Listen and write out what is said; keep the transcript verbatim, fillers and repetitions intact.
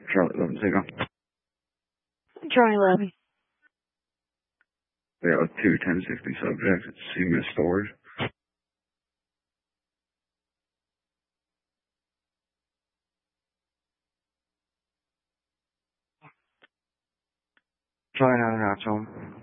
Charlotte eleven, take on. Charlie eleven. Yeah, with two ten sixty subjects, C M S storage. Charlie nine, half home.